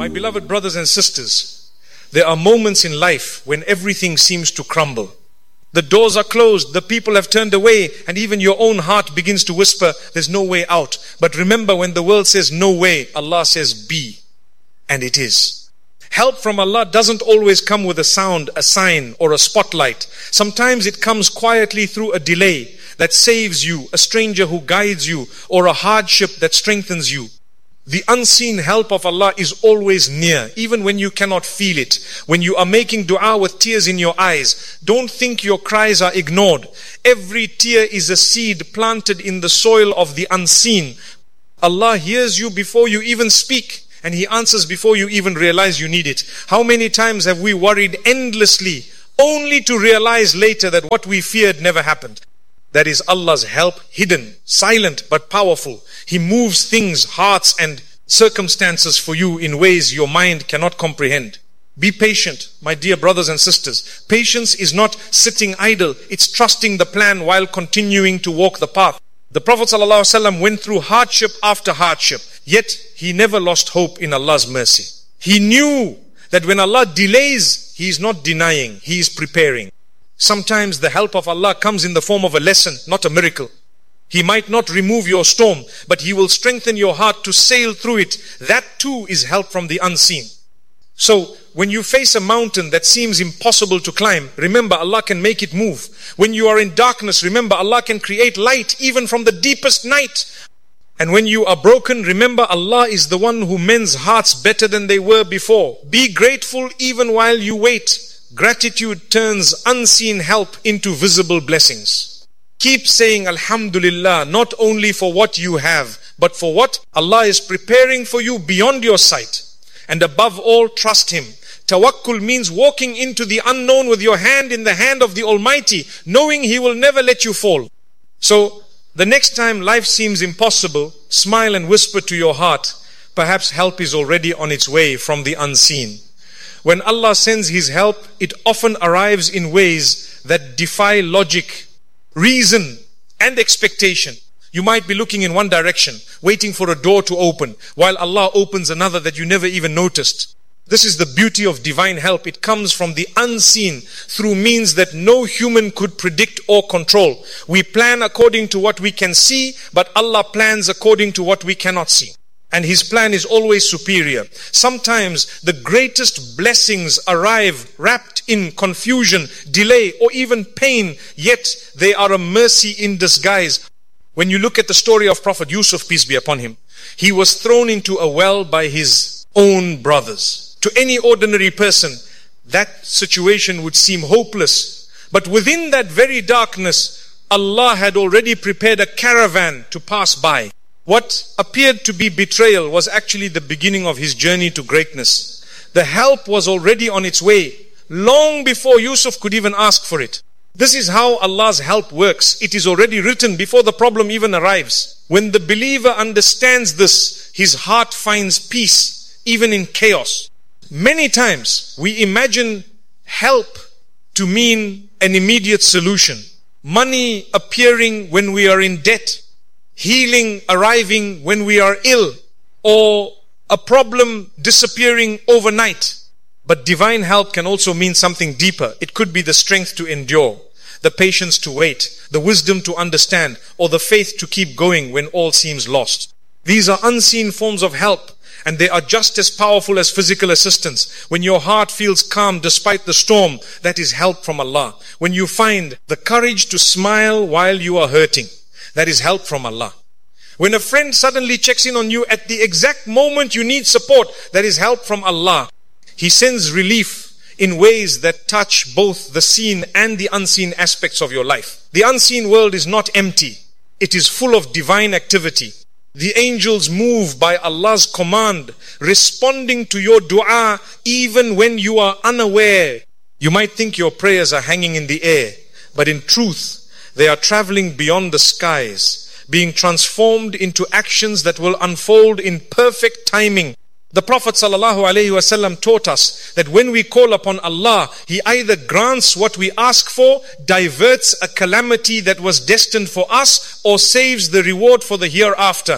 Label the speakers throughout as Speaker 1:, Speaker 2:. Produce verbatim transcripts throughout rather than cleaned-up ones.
Speaker 1: My beloved brothers and sisters, there are moments in life when everything seems to crumble. The doors are closed, the people have turned away, and even your own heart begins to whisper, there's no way out. But remember, when the world says no way, Allah says be. And it is. Help from Allah doesn't always come with a sound, a sign, or a spotlight. Sometimes it comes quietly through a delay that saves you, a stranger who guides you, or a hardship that strengthens you. The unseen help of Allah is always near, even when you cannot feel it. When you are making dua with tears in your eyes, don't think your cries are ignored. Every tear is a seed planted in the soil of the unseen. Allah hears you before you even speak, and He answers before you even realize you need it. How many times have we worried endlessly, only to realize later that what we feared never happened? That is Allah's help, hidden, silent but powerful. He moves things, hearts and circumstances for you in ways your mind cannot comprehend. Be patient, my dear brothers and sisters. Patience is not sitting idle. It's trusting the plan while continuing to walk the path. The Prophet ﷺ went through hardship after hardship, yet he never lost hope in Allah's mercy. He knew that when Allah delays, He is not denying, He is preparing. Sometimes the help of Allah comes in the form of a lesson, not a miracle. He might not remove your storm, but He will strengthen your heart to sail through it. That too is help from the unseen. So, when you face a mountain that seems impossible to climb, remember Allah can make it move. When you are in darkness, remember Allah can create light even from the deepest night. And when you are broken, remember Allah is the one who mends hearts better than they were before. Be grateful even while you wait. Gratitude turns unseen help into visible blessings. Keep saying Alhamdulillah, not only for what you have, but for what Allah is preparing for you beyond your sight. And above all, trust Him. Tawakkul means walking into the unknown with your hand in the hand of the Almighty, knowing He will never let you fall. So, the next time life seems impossible, smile and whisper to your heart, perhaps help is already on its way from the unseen. When Allah sends His help, it often arrives in ways that defy logic, reason, and expectation. You might be looking in one direction, waiting for a door to open, while Allah opens another that you never even noticed. This is the beauty of divine help. It comes from the unseen through means that no human could predict or control. We plan according to what we can see, but Allah plans according to what we cannot see. And His plan is always superior. Sometimes the greatest blessings arrive wrapped in confusion, delay, or even pain, yet they are a mercy in disguise. When you look at the story of Prophet Yusuf, peace be upon him, he was thrown into a well by his own brothers. To any ordinary person, that situation would seem hopeless. But within that very darkness, Allah had already prepared a caravan to pass by. What appeared to be betrayal was actually the beginning of his journey to greatness. The help was already on its way, long before Yusuf could even ask for it. This is how Allah's help works. It is already written before the problem even arrives. When the believer understands this, his heart finds peace, even in chaos. Many times we imagine help to mean an immediate solution. Money appearing when we are in debt. Healing arriving when we are ill, or a problem disappearing overnight. But divine help can also mean something deeper. It could be the strength to endure, the patience to wait, the wisdom to understand, or the faith to keep going when all seems lost. These are unseen forms of help, and they are just as powerful as physical assistance. When your heart feels calm despite the storm, that is help from Allah. When you find the courage to smile while you are hurting, that is help from Allah. When a friend suddenly checks in on you at the exact moment you need support, that is help from Allah. He sends relief in ways that touch both the seen and the unseen aspects of your life. The unseen world is not empty. It is full of divine activity. The angels move by Allah's command, responding to your dua even when you are unaware. You might think your prayers are hanging in the air, but in truth, they are traveling beyond the skies, being transformed into actions that will unfold in perfect timing. The Prophet ﷺ taught us that when we call upon Allah, He either grants what we ask for, diverts a calamity that was destined for us, or saves the reward for the hereafter.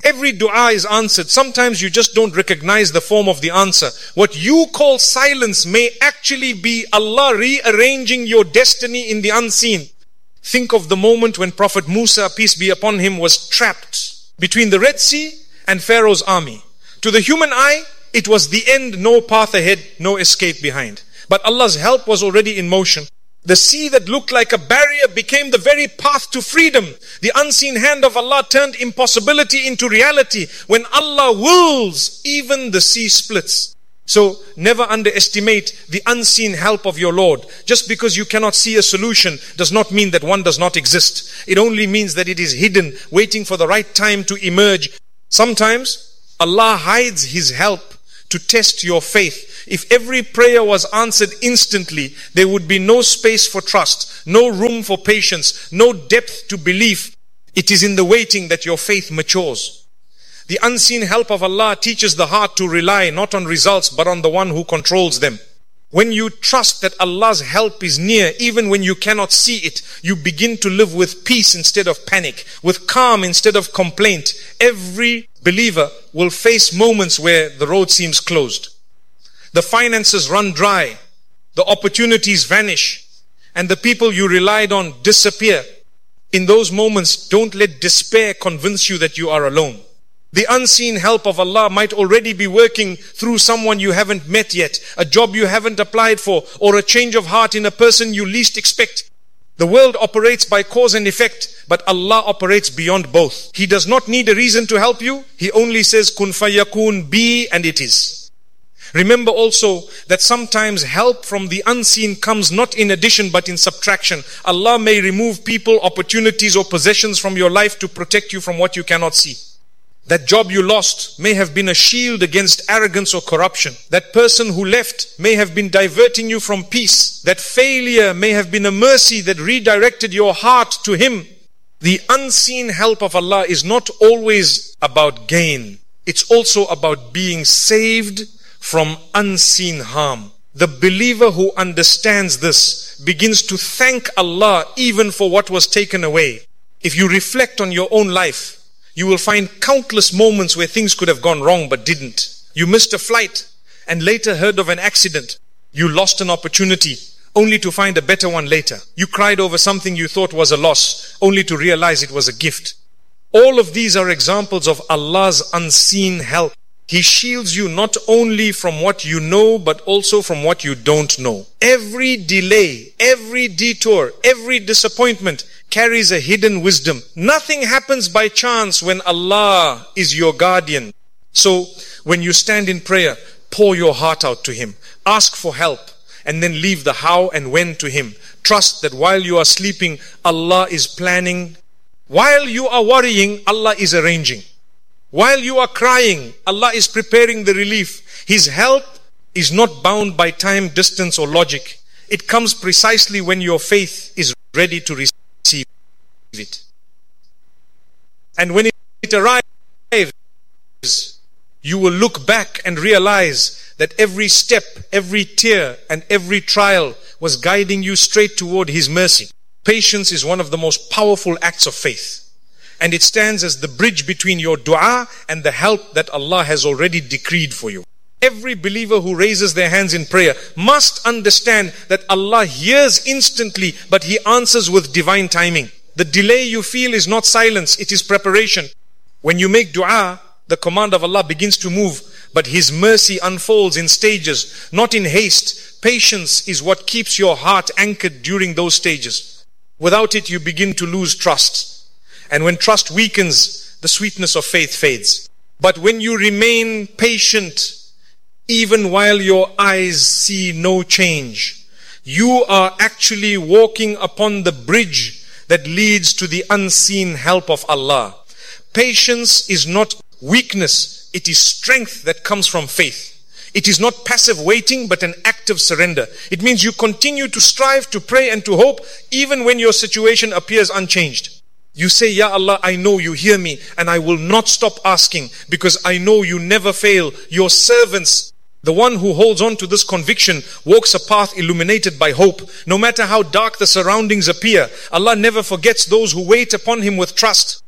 Speaker 1: Every dua is answered. Sometimes you just don't recognize the form of the answer. What you call silence may actually be Allah rearranging your destiny in the unseen. Think of the moment when Prophet Musa, peace be upon him, was trapped between the Red Sea and Pharaoh's army. To the human eye, it was the end, no path ahead, no escape behind. But Allah's help was already in motion. The sea that looked like a barrier became the very path to freedom. The unseen hand of Allah turned impossibility into reality. When Allah wills, even the sea splits. So never underestimate the unseen help of your Lord. Just because you cannot see a solution does not mean that one does not exist. It only means that it is hidden, waiting for the right time to emerge. Sometimes Allah hides His help to test your faith. If every prayer was answered instantly, there would be no space for trust, no room for patience, no depth to belief. It is in the waiting that your faith matures. The unseen help of Allah teaches the heart to rely not on results but on the one who controls them. When you trust that Allah's help is near, even when you cannot see it, you begin to live with peace instead of panic, with calm instead of complaint. Every believer will face moments where the road seems closed. The finances run dry, the opportunities vanish, and the people you relied on disappear. In those moments, don't let despair convince you that you are alone. The unseen help of Allah might already be working through someone you haven't met yet, a job you haven't applied for, or a change of heart in a person you least expect. The world operates by cause and effect, but Allah operates beyond both. He does not need a reason to help you. He only says, kun fayakun, be, and it is. Remember also that sometimes help from the unseen comes not in addition but in subtraction. Allah may remove people, opportunities, or possessions from your life to protect you from what you cannot see. That job you lost may have been a shield against arrogance or corruption. That person who left may have been diverting you from peace. That failure may have been a mercy that redirected your heart to Him. The unseen help of Allah is not always about gain. It's also about being saved from unseen harm. The believer who understands this begins to thank Allah even for what was taken away. If you reflect on your own life, you will find countless moments where things could have gone wrong but didn't. You missed a flight and later heard of an accident. You lost an opportunity only to find a better one later. You cried over something you thought was a loss only to realize it was a gift. All of these are examples of Allah's unseen help. He shields you not only from what you know, but also from what you don't know. Every delay, every detour, every disappointment carries a hidden wisdom. Nothing happens by chance when Allah is your guardian. So, when you stand in prayer, pour your heart out to Him. Ask for help, and then leave the how and when to Him. Trust that while you are sleeping, Allah is planning. While you are worrying, Allah is arranging. While you are crying, Allah is preparing the relief. His help is not bound by time, distance, or logic. It comes precisely when your faith is ready to receive it. And when it arrives, you will look back and realize that every step, every tear, and every trial was guiding you straight toward His mercy. Patience is one of the most powerful acts of faith. And it stands as the bridge between your dua and the help that Allah has already decreed for you. Every believer who raises their hands in prayer must understand that Allah hears instantly, but He answers with divine timing. The delay you feel is not silence, it is preparation. When you make dua, the command of Allah begins to move, but His mercy unfolds in stages, not in haste. Patience is what keeps your heart anchored during those stages. Without it, you begin to lose trust. And when trust weakens, the sweetness of faith fades. But when you remain patient, even while your eyes see no change, you are actually walking upon the bridge that leads to the unseen help of Allah. Patience is not weakness, it is strength that comes from faith. It is not passive waiting, but an active surrender. It means you continue to strive, to pray, and to hope, even when your situation appears unchanged. You say, Ya Allah, I know you hear me, and I will not stop asking, because I know you never fail. Your servants, the one who holds on to this conviction, walks a path illuminated by hope. No matter how dark the surroundings appear, Allah never forgets those who wait upon Him with trust.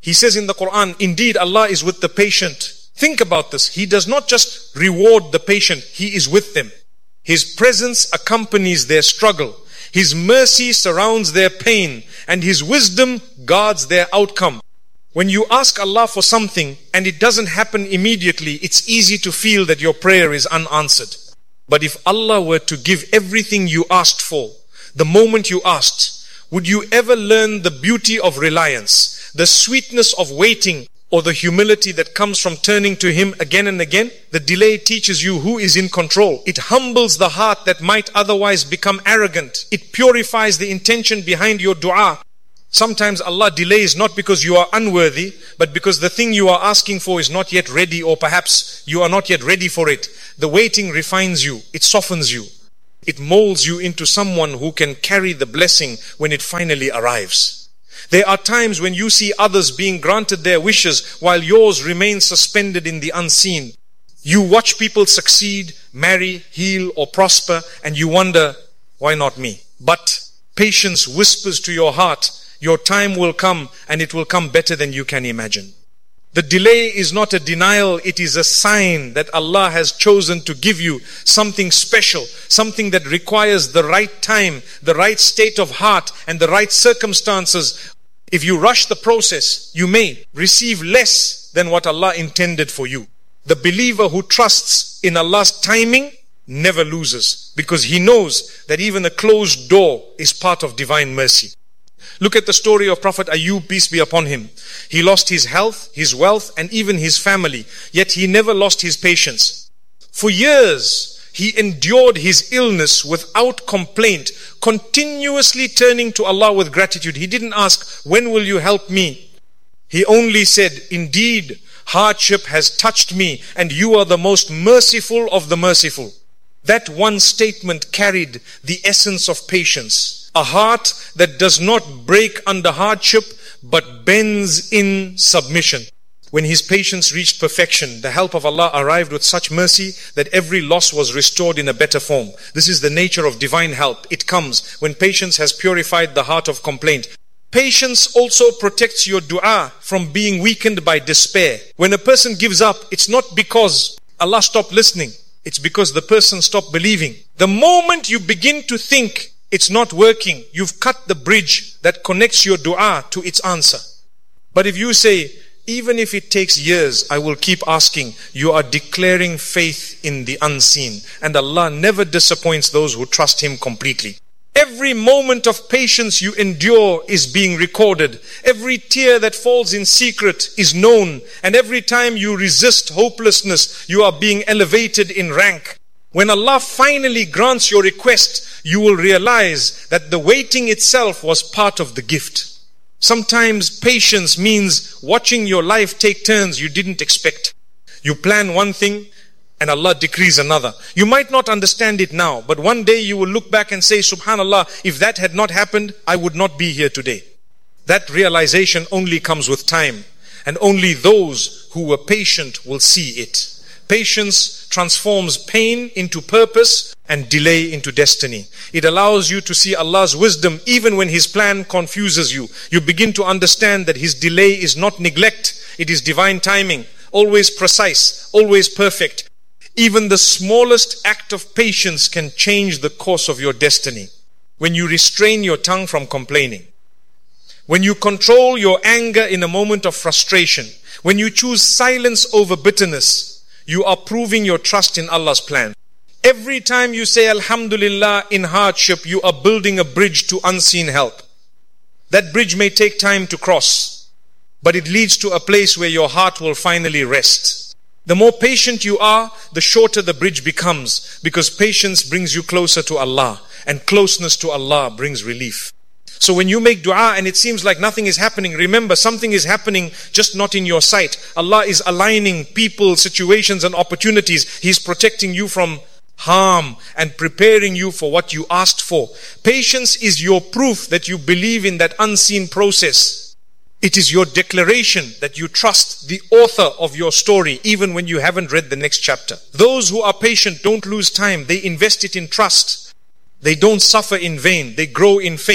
Speaker 1: He says in the Quran, indeed Allah is with the patient. Think about this. He does not just reward the patient, He is with them. His presence accompanies their struggle. His mercy surrounds their pain, and His wisdom guards their outcome. When you ask Allah for something and it doesn't happen immediately, it's easy to feel that your prayer is unanswered. But if Allah were to give everything you asked for, the moment you asked, would you ever learn the beauty of reliance, the sweetness of waiting, or the humility that comes from turning to Him again and again? The delay teaches you who is in control. It humbles the heart that might otherwise become arrogant. It purifies the intention behind your dua. Sometimes Allah delays not because you are unworthy, but because the thing you are asking for is not yet ready, or perhaps you are not yet ready for it. The waiting refines you. It softens you. It molds you into someone who can carry the blessing when it finally arrives. There are times when you see others being granted their wishes while yours remains suspended in the unseen. You watch people succeed, marry, heal, or prosper, and you wonder, why not me? But patience whispers to your heart, your time will come, and it will come better than you can imagine. The delay is not a denial, it is a sign that Allah has chosen to give you something special, something that requires the right time, the right state of heart, and the right circumstances. If you rush the process, you may receive less than what Allah intended for you. The believer who trusts in Allah's timing never loses, because he knows that even a closed door is part of divine mercy. Look at the story of Prophet Ayyub, peace be upon him. He lost his health, his wealth, and even his family, yet he never lost his patience. For years, he endured his illness without complaint, continuously turning to Allah with gratitude. He didn't ask, when will you help me? He only said, indeed, hardship has touched me, and you are the most merciful of the merciful. That one statement carried the essence of patience. A heart that does not break under hardship, but bends in submission. When his patience reached perfection, the help of Allah arrived with such mercy that every loss was restored in a better form. This is the nature of divine help. It comes when patience has purified the heart of complaint. Patience also protects your dua from being weakened by despair. When a person gives up, it's not because Allah stopped listening. It's because the person stopped believing. The moment you begin to think it's not working, you've cut the bridge that connects your dua to its answer. But if you say, even if it takes years, I will keep asking, you are declaring faith in the unseen. And Allah never disappoints those who trust Him completely. Every moment of patience you endure is being recorded. Every tear that falls in secret is known. And every time you resist hopelessness, you are being elevated in rank. When Allah finally grants your request, you will realize that the waiting itself was part of the gift. Sometimes patience means watching your life take turns you didn't expect. You plan one thing and Allah decrees another. You might not understand it now, but one day you will look back and say, Subhanallah, if that had not happened, I would not be here today. That realization only comes with time, and only those who were patient will see it. Patience transforms pain into purpose and delay into destiny. It allows you to see Allah's wisdom even when His plan confuses you. You begin to understand that His delay is not neglect, it is divine timing, always precise, always perfect. Even the smallest act of patience can change the course of your destiny. When you restrain your tongue from complaining, when you control your anger in a moment of frustration, when you choose silence over bitterness, you are proving your trust in Allah's plan. Every time you say Alhamdulillah in hardship, you are building a bridge to unseen help. That bridge may take time to cross, but it leads to a place where your heart will finally rest. The more patient you are, the shorter the bridge becomes, because patience brings you closer to Allah, and closeness to Allah brings relief. So when you make dua and it seems like nothing is happening, remember something is happening, just not in your sight. Allah is aligning people, situations and opportunities. He's protecting you from harm and preparing you for what you asked for. Patience is your proof that you believe in that unseen process. It is your declaration that you trust the author of your story even when you haven't read the next chapter. Those who are patient don't lose time. They invest it in trust. They don't suffer in vain. They grow in faith.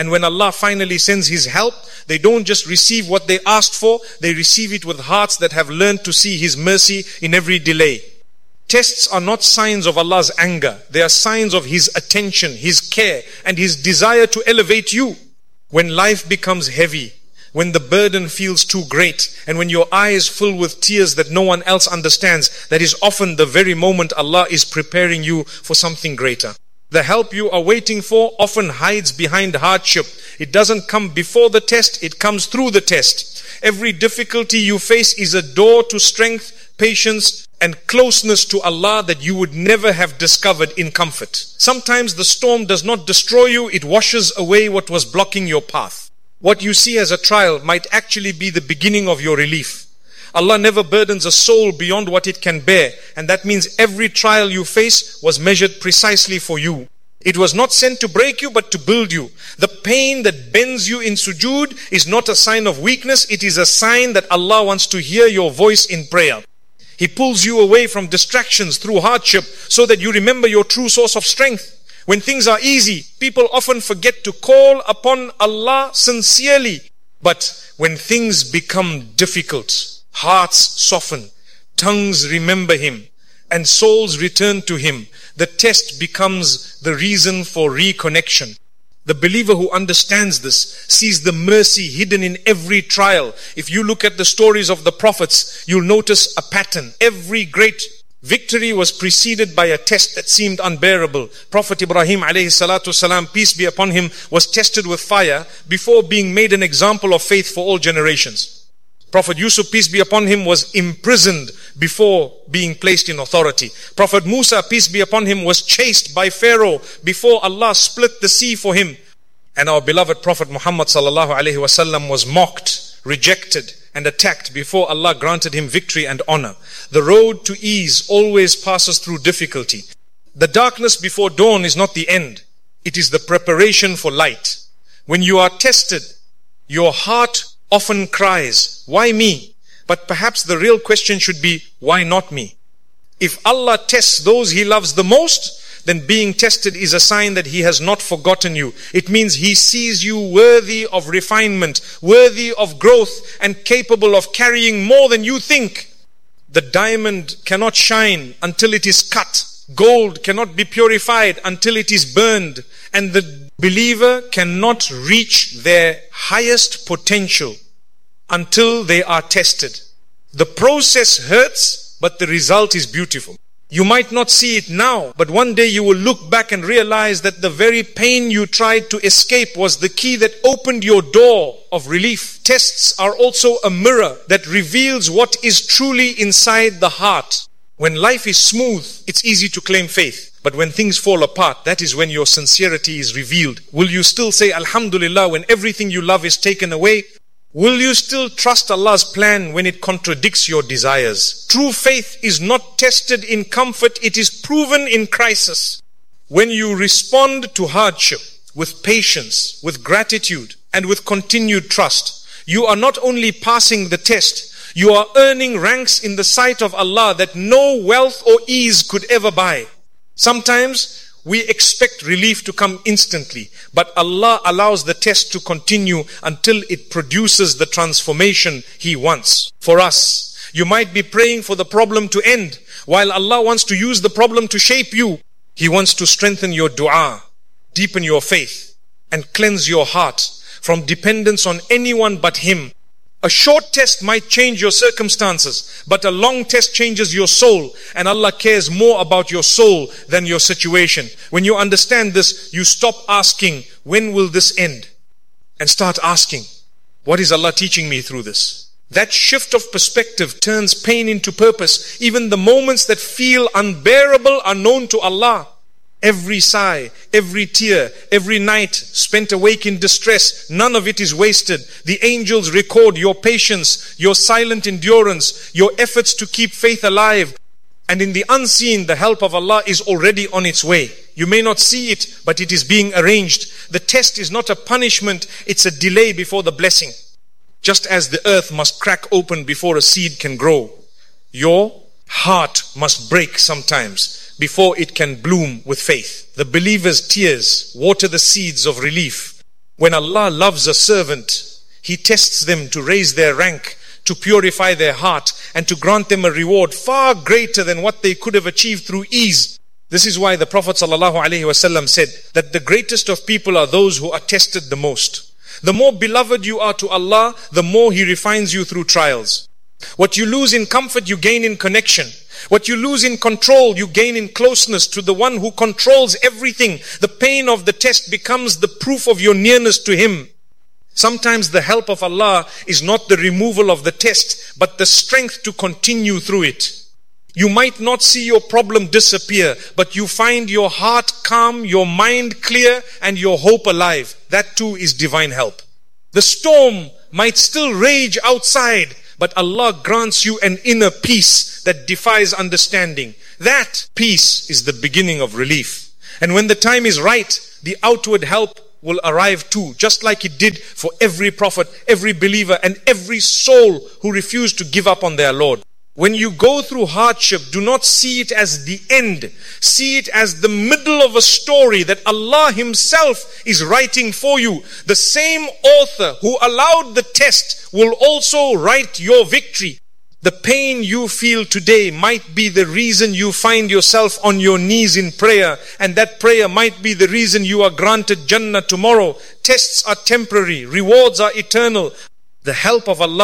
Speaker 1: And when Allah finally sends His help, they don't just receive what they asked for, they receive it with hearts that have learned to see His mercy in every delay. Tests are not signs of Allah's anger. They are signs of His attention, His care, and His desire to elevate you. When life becomes heavy, when the burden feels too great, and when your eyes fill with tears that no one else understands, that is often the very moment Allah is preparing you for something greater. The help you are waiting for often hides behind hardship. It doesn't come before the test, it comes through the test. Every difficulty you face is a door to strength, patience, and closeness to Allah that you would never have discovered in comfort. Sometimes the storm does not destroy you, it washes away what was blocking your path. What you see as a trial might actually be the beginning of your relief. Allah never burdens a soul beyond what it can bear, and that means every trial you face was measured precisely for you. It was not sent to break you, but to build you. The pain that bends you in sujood is not a sign of weakness, it is a sign that Allah wants to hear your voice in prayer. He pulls you away from distractions through hardship so that you remember your true source of strength. When things are easy, people often forget to call upon Allah sincerely. But when things become difficult, hearts soften, tongues remember Him, and souls return to Him, the test becomes the reason for reconnection. The believer who understands this sees the mercy hidden in every trial. If you look at the stories of the prophets, you'll notice a pattern. Every great victory was preceded by a test that seemed unbearable. Prophet Ibrahim alayhi salatu salam, peace be upon him, was tested with fire before being made an example of faith for all generations. Prophet Yusuf, peace be upon him, was imprisoned before being placed in authority. Prophet Musa, peace be upon him, was chased by Pharaoh before Allah split the sea for him. And our beloved Prophet Muhammad sallallahu alaihi wasallam was mocked, rejected, and attacked before Allah granted him victory and honor. The road to ease always passes through difficulty. The darkness before dawn is not the end. It is the preparation for light. When you are tested, your heart often cries, why me? But perhaps the real question should be, why not me? If Allah tests those He loves the most, then being tested is a sign that He has not forgotten you. It means He sees you worthy of refinement, worthy of growth, and capable of carrying more than you think. The diamond cannot shine until it is cut. Gold cannot be purified until it is burned. And the believer cannot reach their highest potential until they are tested. The process hurts, but the result is beautiful. You might not see it now, but one day you will look back and realize that the very pain you tried to escape was the key that opened your door of relief. Tests are also a mirror that reveals what is truly inside the heart. When life is smooth, it's easy to claim faith. But when things fall apart, that is when your sincerity is revealed. Will you still say Alhamdulillah when everything you love is taken away? Will you still trust Allah's plan when it contradicts your desires? True faith is not tested in comfort, it is proven in crisis. When you respond to hardship with patience, with gratitude, and with continued trust, you are not only passing the test, you are earning ranks in the sight of Allah that no wealth or ease could ever buy. Sometimes we expect relief to come instantly, but Allah allows the test to continue until it produces the transformation He wants. For us, you might be praying for the problem to end, while Allah wants to use the problem to shape you. He wants to strengthen your dua, deepen your faith, and cleanse your heart from dependence on anyone but Him. A short test might change your circumstances, but a long test changes your soul, and Allah cares more about your soul than your situation. When you understand this, you stop asking, when will this end? And start asking, what is Allah teaching me through this? That shift of perspective turns pain into purpose. Even the moments that feel unbearable are known to Allah. Every sigh, every tear, every night spent awake in distress, none of it is wasted. The angels record your patience, your silent endurance, your efforts to keep faith alive. And in the unseen, the help of Allah is already on its way. You may not see it, but it is being arranged. The test is not a punishment, it's a delay before the blessing. Just as the earth must crack open before a seed can grow, your heart must break sometimes before it can bloom with faith. The believer's tears water the seeds of relief. When Allah loves a servant, He tests them to raise their rank, to purify their heart, and to grant them a reward far greater than what they could have achieved through ease. This is why the Prophet ﷺ said that the greatest of people are those who are tested the most. The more beloved you are to Allah, the more He refines you through trials. What you lose in comfort, you gain in connection. What you lose in control, you gain in closeness to the one who controls everything. The pain of the test becomes the proof of your nearness to Him. Sometimes the help of Allah is not the removal of the test, but the strength to continue through it. You might not see your problem disappear, but you find your heart calm, your mind clear, and your hope alive. That too is divine help. The storm might still rage outside, but Allah grants you an inner peace that defies understanding. That peace is the beginning of relief. And when the time is right, the outward help will arrive too, just like it did for every prophet, every believer, and every soul who refused to give up on their Lord. When you go through hardship, do not see it as the end. See it as the middle of a story that Allah Himself is writing for you. The same author who allowed the test will also write your victory. The pain you feel today might be the reason you find yourself on your knees in prayer, and that prayer might be the reason you are granted Jannah tomorrow. Tests are temporary, rewards are eternal. The help of Allah